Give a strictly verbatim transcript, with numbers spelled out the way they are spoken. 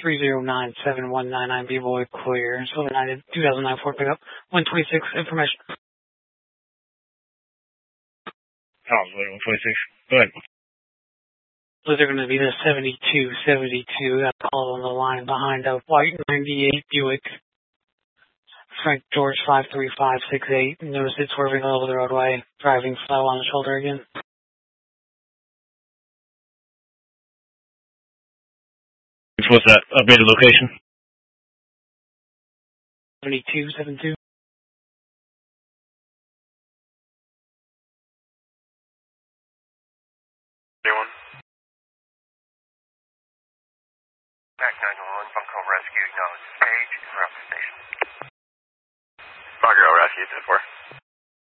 three zero nine seven one nine nine, B-Boy clear. Silver United, two thousand nine Ford pickup, one twenty-six information. Oh, one twenty-six. Go ahead. So they're going to be the seventy-two seventy-two. Got a call on the line behind a white ninety-eight Buick. Frank George five three five six eight. Notice it swerving all over the roadway, driving slow on the shoulder again. What's that updated location? seventy-two seventy-two. Anyone? Back nine one one, Bunko Rescue, acknowledge Page, interrupt the station. Bunko Rescue, ten four.